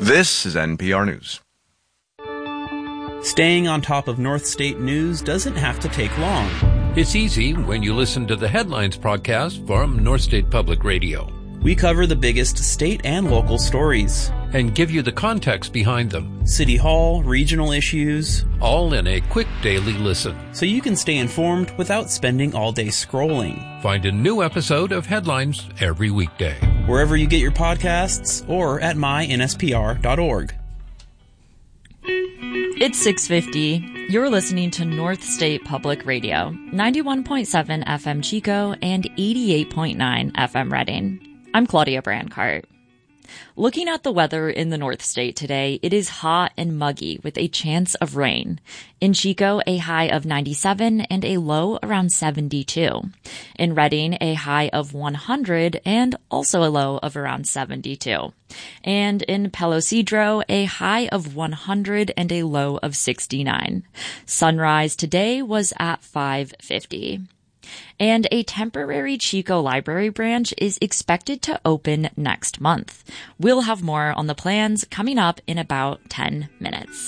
This is NPR News. Staying on top of North State news doesn't have to take long. It's easy when you listen to the Headlines podcast from North State Public Radio. We cover the biggest state and local stories and give you the context behind them. City Hall, regional issues, all in a quick daily listen. So you can stay informed without spending all day scrolling. Find a new episode of Headlines every weekday, wherever you get your podcasts or at mynspr.org. It's 6:50. You're listening to North State Public Radio, 91.7 FM Chico and 88.9 FM Redding. I'm Claudia Brancart. Looking at the weather in the North State today, it is hot and muggy with a chance of rain. In Chico, a high of 97 and a low around 72. In Redding, a high of 100 and also a low of around 72. And in Palo Cedro, a high of 100 and a low of 69. Sunrise today was at 5:50. And a temporary Chico Library branch is expected to open next month. We'll have more on the plans coming up in about 10 minutes.